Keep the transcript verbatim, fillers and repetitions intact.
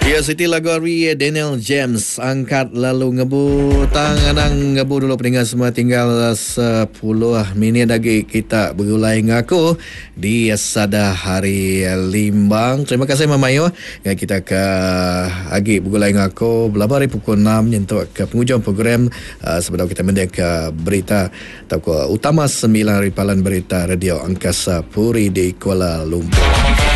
Ya, Siti Lagori, Daniel James angkat lalu ngebu tangan ngebu dulu pendengar semua, tinggal sepuluh minit lagi kita berulai ngaku di Sada Hari Limbang. Terima kasih Mama Yo. Ya, kita ke lagi berulai ngaku belabari pukul enam untuk ke penghujung program uh, sebelum kita mendia ke berita atau ke utama sembilan ripalan berita Radio Angkasa Puri di Kuala Lumpur.